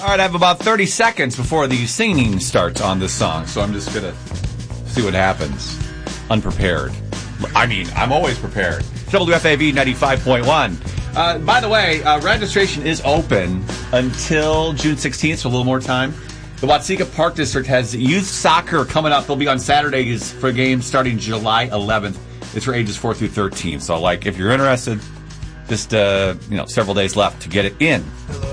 All right, I have about 30 seconds before the singing starts on this song, so I'm just going to see what happens. Unprepared. I mean, I'm always prepared. WFAV 95.1. By the way, registration is open until June 16th, so a little more time. The Watseka Park District has youth soccer coming up. They'll be on Saturdays for games starting July 11th. It's for ages 4 through 13. So, if you're interested, just, several days left to get it in.